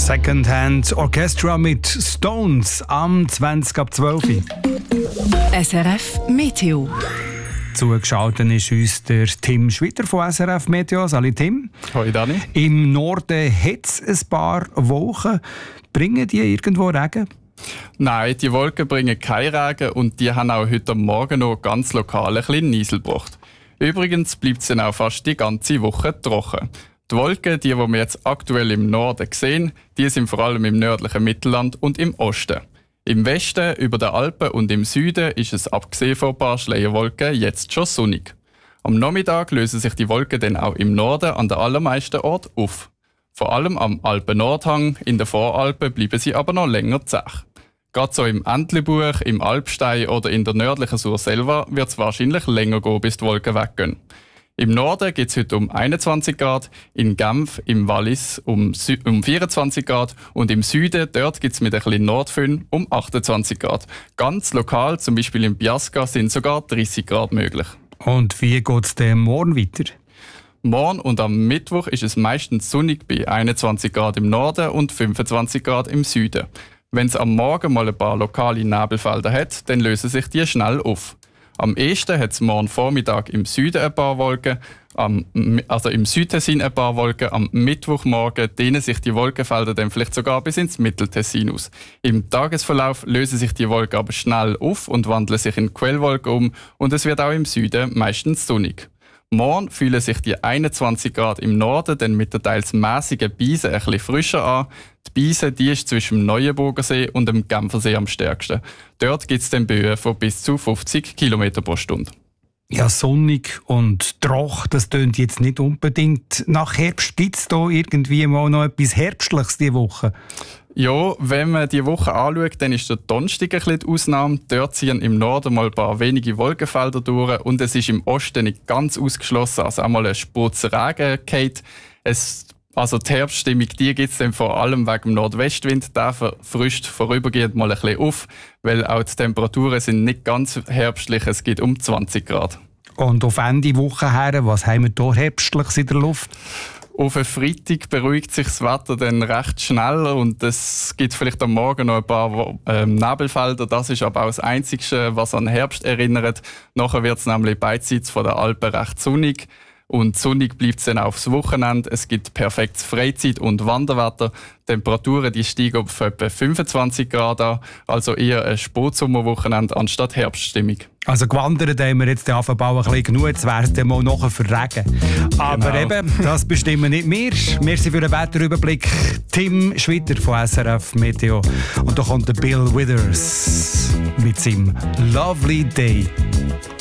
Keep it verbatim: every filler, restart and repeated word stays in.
Secondhand Orchestra mit Stones am zwanzig ab zwölf. S R F Meteo. Zugeschaltet ist uns der Tim Schwitter von S R F Meteo. Salut Tim. Hoi Dani. Im Norden hat es ein paar Wolken. Bringen die irgendwo Regen? Nein, die Wolken bringen keinen Regen und die haben auch heute Morgen noch ganz lokal ein bisschen Niesel gebracht. Übrigens bleibt es dann auch fast die ganze Woche trocken. Die Wolken, die, die wir jetzt aktuell im Norden sehen, die sind vor allem im nördlichen Mittelland und im Osten. Im Westen, über den Alpen und im Süden ist es abgesehen von ein paar Schleierwolken jetzt schon sonnig. Am Nachmittag lösen sich die Wolken dann auch im Norden an den allermeisten Orten auf. Vor allem am Alpen-Nordhang, in den Voralpen bleiben sie aber noch länger zach. Gerade so im Entlebuch, im Alpstein oder in der nördlichen Surselva wird es wahrscheinlich länger gehen, bis die Wolken weggehen. Im Norden geht es heute um einundzwanzig Grad, in Genf, im Wallis um, um vierundzwanzig Grad und im Süden, dort gibt es mit ein bisschen Nordföhn um achtundzwanzig Grad. Ganz lokal, zum Beispiel in Biasca, sind sogar dreißig Grad möglich. Und wie geht es denn morgen weiter? Morgen und am Mittwoch ist es meistens sonnig bei einundzwanzig Grad im Norden und fünfundzwanzig Grad im Süden. Wenn es am Morgen mal ein paar lokale Nebelfelder hat, dann lösen sich die schnell auf. Am ehesten hat es morgen Vormittag im Süden ein paar Wolken, am, also im Südtessin ein paar Wolken, am Mittwochmorgen dehnen sich die Wolkenfelder dann vielleicht sogar bis ins Mitteltessin aus. Im Tagesverlauf lösen sich die Wolken aber schnell auf und wandeln sich in Quellwolken um und es wird auch im Süden meistens sonnig. Morgen fühlen sich die einundzwanzig Grad im Norden dann mit der teils mäßigen Beise ein bisschen frischer an. Die Beise die ist zwischen dem Neuenburgersee und dem Genfersee am stärksten. Dort gibt es dann Böen von bis zu fünfzig Kilometer pro Stunde. Ja, sonnig und trocken, das tönt jetzt nicht unbedingt nach Herbst. Gibt es da irgendwie mal noch etwas Herbstliches diese Woche? Ja, wenn man die Woche anschaut, dann ist der Donnerstag ein bisschen die Ausnahme. Dort ziehen im Norden mal ein paar wenige Wolkenfelder durch und es ist im Osten nicht ganz ausgeschlossen, also einmal ein Spritzer Regen geht. Es, also die Herbststimmung, die gibt es dann vor allem wegen dem Nordwestwind. Der verfrischt vorübergehend mal ein bisschen auf, weil auch die Temperaturen sind nicht ganz herbstlich, es geht um zwanzig Grad. Und auf Ende Woche her, was haben wir da Herbstliches in der Luft? Auf einen Freitag beruhigt sich das Wetter dann recht schnell und es gibt vielleicht am Morgen noch ein paar ähm, Nebelfelder. Das ist aber auch das Einzige, was an Herbst erinnert. Nachher wird es nämlich beidseits von der Alpen recht sonnig. Und sonnig bleibt es dann aufs Wochenende. Es gibt perfektes Freizeit- und Wanderwetter. Die Temperaturen die steigen auf etwa fünfundzwanzig Grad an. Also eher ein Spätsommerwochenende anstatt Herbststimmung. Also gewandert haben wir jetzt den Affenbau ein bisschen genug. Jetzt wäre es dann mal nachher für Regen. Aber Genau. eben, das bestimmen nicht wir. Merci für den Wetterüberblick. Tim Schwitter von S R F Meteo. Und da kommt der Bill Withers mit seinem Lovely Day.